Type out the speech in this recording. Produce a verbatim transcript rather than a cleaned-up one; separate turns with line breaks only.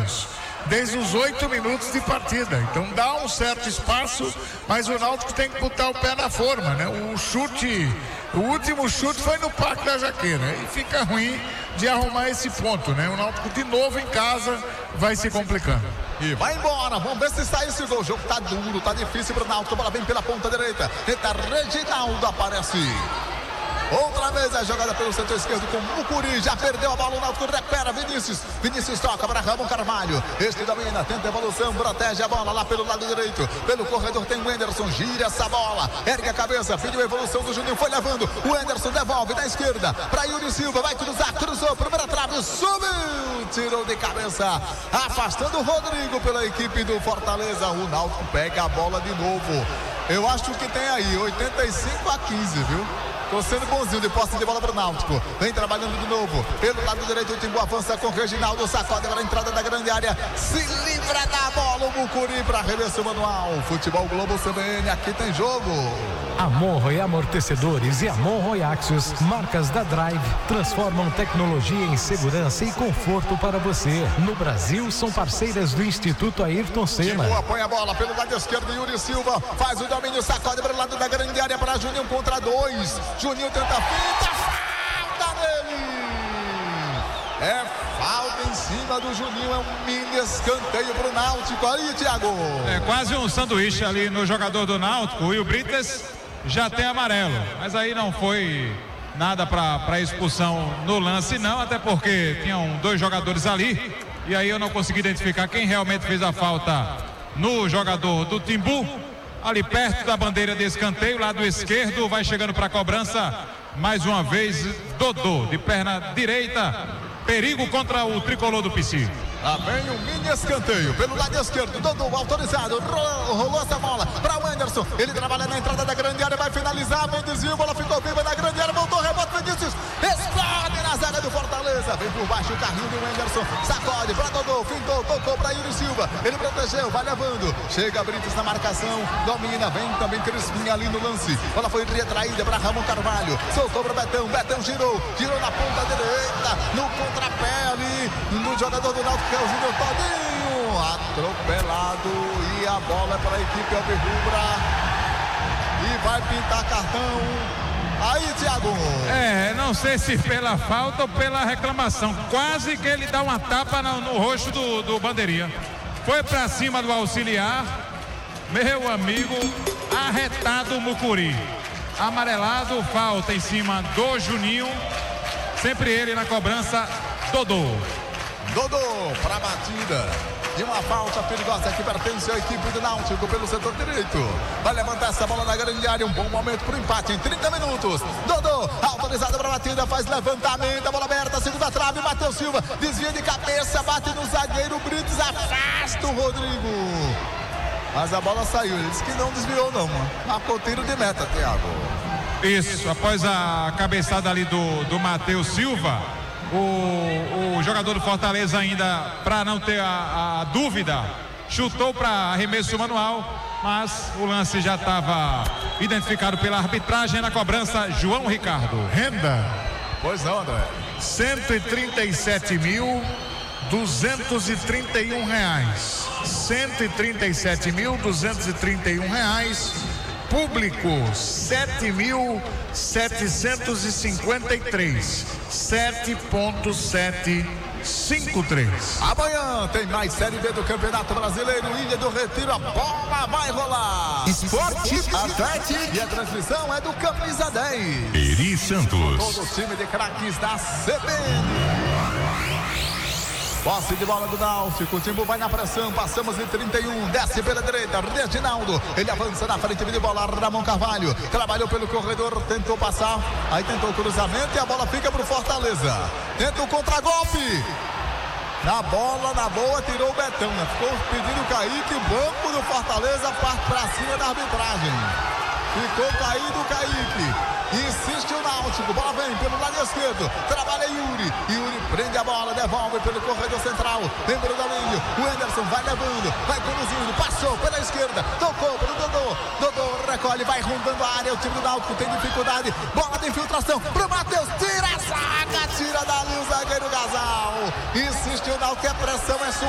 menos, desde os oito minutos de partida. Então dá um certo espaço, mas o Náutico tem que botar o pé na forma, né? O chute, o último chute foi no Parque da Jaqueira e fica ruim de arrumar esse ponto, né? O Náutico de novo em casa vai se complicando.
E vai embora, vamos ver se sai esse gol. O jogo tá duro, tá difícil pro Náutico. A bola vem pela ponta direita. Eita, Reginaldo aparece. Outra vez a jogada pelo setor esquerdo com o Mucuri. Já perdeu a bola, o Náutico recupera. Vinícius, Vinícius toca para Ramon Carvalho. Este domina, tenta evolução, protege a bola lá pelo lado direito. Pelo corredor tem o Enderson, gira essa bola, ergue a cabeça, pediu a evolução do Juninho, foi levando. O Enderson devolve da esquerda para Yuri Silva, vai cruzar, cruzou, primeira trave, subiu, tirou de cabeça, afastando o Rodrigo pela equipe do Fortaleza. O Náutico pega a bola de novo. Eu acho que tem aí oitenta e cinco a quinze, viu? Tô sendo bonzinho de posse de bola para o Náutico. Vem trabalhando de novo. Pelo lado direito o Timbu avança com o Reginaldo. Sacode para a entrada da grande área. Se livra da bola o Mucuri para arremesso manual. Futebol Globo C B N, aqui tem jogo.
Amorro e Amortecedores e Amorro e Axios, marcas da Drive, transformam tecnologia em segurança e conforto para você. No Brasil, são parceiras do Instituto Ayrton Senna.
Timbu apanha a bola pelo lado esquerdo. Yuri Silva faz o domínio. Sacode para o lado da grande área para Juninho contra dois. Juninho tenta a finta, falta nele. É falta em cima do Juninho, é um mini escanteio pro Náutico. Aí, Thiago.
É quase um sanduíche ali no jogador do Náutico. O Will Brites já tem amarelo, mas aí não foi nada para expulsão no lance não, até porque tinham dois jogadores ali e aí eu não consegui identificar quem realmente fez a falta no jogador do Timbu. Ali perto da bandeira de escanteio, lado esquerdo, vai chegando para a cobrança, mais uma vez, Dodô, de perna direita, perigo contra o tricolor do P C.
Lá vem um mini escanteio, pelo lado esquerdo, Dodô autorizado, rolou, rolou essa bola para o Anderson, ele trabalha na entrada da grande área, vai finalizar, vem desvio, bola ficou viva na grande área, voltou, rebote, Vinícius, explode na zaga do Fortaleza, vem por baixo o carrinho do Anderson, sacode para Dodô, fintou, tocou para Yuri Silva, ele protegeu, vai levando, chega Brites na marcação, domina, vem também Crispim ali no lance, bola foi retraída para Ramon Carvalho, soltou para Betão, Betão girou, girou na ponta direita, no contrapé ali, no jogador do Náutico, que é o Júnior Todinho, atropelado, e a bola é para a equipe alvirrubra, e vai pintar cartão. Aí, Thiago.
É, não sei se pela falta ou pela reclamação, quase que ele dá uma tapa no, no rosto do, do bandeirinha, foi para cima do auxiliar, meu amigo, arretado o Mucuri, amarelado, falta em cima do Juninho, sempre ele na cobrança, Dodô.
Dodô para a batida e uma falta perigosa que pertence à equipe do Náutico pelo setor direito. Vai levantar essa bola na grande área, um bom momento para o empate em trinta minutos. Dodô, autorizado para a batida, faz levantamento, a bola aberta, segunda trave, Matheus Silva, desvia de cabeça, bate no zagueiro, Brites afasta o Rodrigo. Mas a bola saiu, ele disse que não desviou não, marcou tiro de meta, Thiago.
Isso, após a cabeçada ali do, do Matheus Silva, O, o jogador do Fortaleza ainda, para não ter a, a dúvida, chutou para arremesso manual, mas o lance já estava identificado pela arbitragem. Na cobrança, João Ricardo.
Renda.
Pois não, André.
cento e trinta e sete mil duzentos e trinta e um reais. cento e trinta e sete mil duzentos e trinta e um reais. Público sete mil setecentos e cinquenta e três, sete ponto setecentos e cinquenta e três.
Amanhã tem mais Série B do Campeonato Brasileiro, Ilha do Retiro, a bola vai rolar.
Esporte
Atlético, e a transmissão é do Camisa dez.
Eri Santos.
Todo o time de craques da C B N. Posse de bola do Náutico, o Timbu vai na pressão, passamos em trinta e um, desce pela direita, Reginaldo, ele avança na frente de bola, Ramon Carvalho, trabalhou pelo corredor, tentou passar, aí tentou o cruzamento e a bola fica pro Fortaleza, tenta o contragolpe, na bola, na boa, tirou o Betão, né? Ficou pedindo o Kaique, o banco do Fortaleza parte pra cima da arbitragem, ficou caído o Kaique. Insiste o Náutico, bola vem pelo lado esquerdo, trabalha Yuri, Yuri prende a bola, devolve pelo corredor central, vem pelo domínio, o Anderson vai levando, vai conduzindo, passou pela esquerda, tocou para o Dodô, Dodô recolhe, vai rondando a área, o time do Náutico tem dificuldade, bola de infiltração, pro Matheus, tira a zaga, tira dali o zagueiro Gasal, insiste o Náutico, é pressão, é